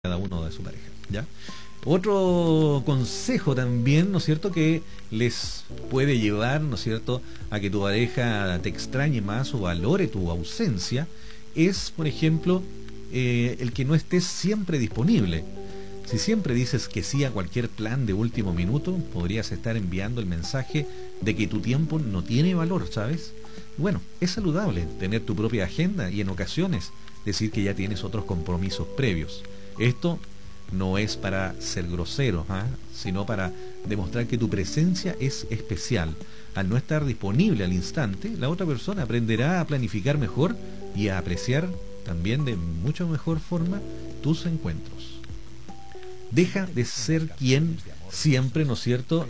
cada uno de su pareja, ¿ya? Otro consejo también, ¿no es cierto?, que les puede llevar, ¿no es cierto?, a que tu pareja te extrañe más o valore tu ausencia, es, por ejemplo, el que no estés siempre disponible. Si siempre dices que sí a cualquier plan de último minuto, podrías estar enviando el mensaje de que tu tiempo no tiene valor, ¿sabes? Bueno, es saludable tener tu propia agenda y en ocasiones decir que ya tienes otros compromisos previos. Esto no es para ser grosero, sino para demostrar que tu presencia es especial. Al no estar disponible al instante, la otra persona aprenderá a planificar mejor y a apreciar también de mucho mejor forma tus encuentros. Deja de ser quien siempre, ¿no es cierto?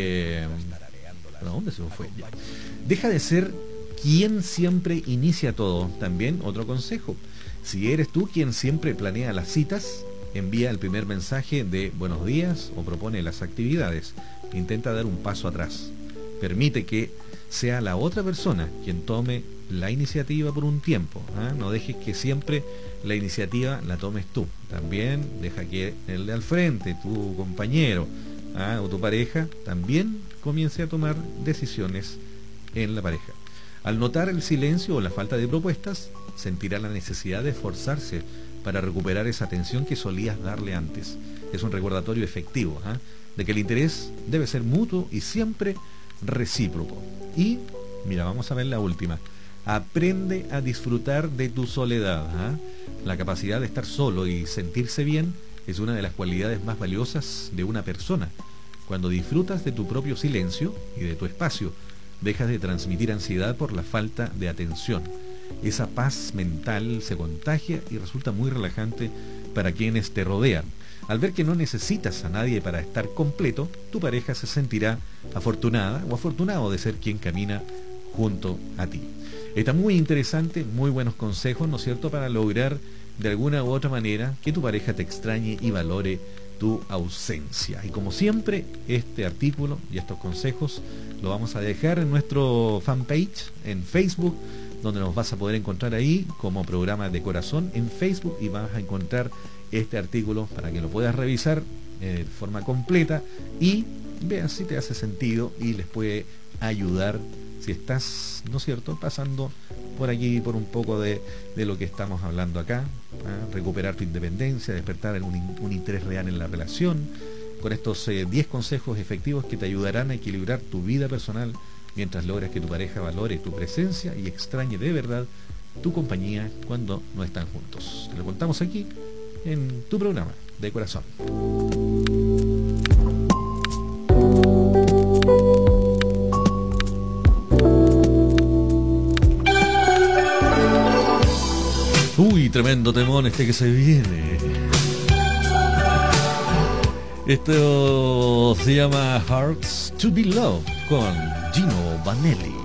¿A dónde se me fue? Ya. Deja de ser quien siempre inicia todo. También otro consejo. Si eres tú quien siempre planea las citas, envía el primer mensaje de buenos días o propone las actividades. Intenta dar un paso atrás. Permite que sea la otra persona quien tome la iniciativa por un tiempo. No dejes que siempre la iniciativa la tomes tú. También deja que el de al frente, tu compañero o tu pareja, también comience a tomar decisiones en la pareja. Al notar el silencio o la falta de propuestas, sentirá la necesidad de esforzarse para recuperar esa atención que solías darle antes. Es un recordatorio efectivo de que el interés debe ser mutuo y siempre recíproco. Y, mira, vamos a ver la última. Aprende a disfrutar de tu soledad. La capacidad de estar solo y sentirse bien es una de las cualidades más valiosas de una persona. Cuando disfrutas de tu propio silencio y de tu espacio, dejas de transmitir ansiedad por la falta de atención. Esa paz mental se contagia y resulta muy relajante para quienes te rodean. Al ver que no necesitas a nadie para estar completo, tu pareja se sentirá afortunada o afortunado de ser quien camina junto a ti. Está muy interesante, muy buenos consejos, ¿no es cierto?, para lograr de alguna u otra manera que tu pareja te extrañe y valore tu ausencia. Y como siempre, este artículo y estos consejos lo vamos a dejar en nuestro fanpage en Facebook, donde nos vas a poder encontrar ahí como Programa de Corazón en Facebook, y vas a encontrar este artículo para que lo puedas revisar de forma completa y veas si te hace sentido y les puede ayudar si estás, ¿no es cierto?, pasando por aquí por un poco de lo que estamos hablando acá. Recuperar tu independencia, despertar un interés real en la relación, con estos 10 consejos efectivos que te ayudarán a equilibrar tu vida personal mientras logras que tu pareja valore tu presencia y extrañe de verdad tu compañía cuando no están juntos. Te lo contamos aquí en tu programa de corazón. Uy, tremendo temón este que se viene. Esto se llama Hearts to be Loved con Gino Vanelli.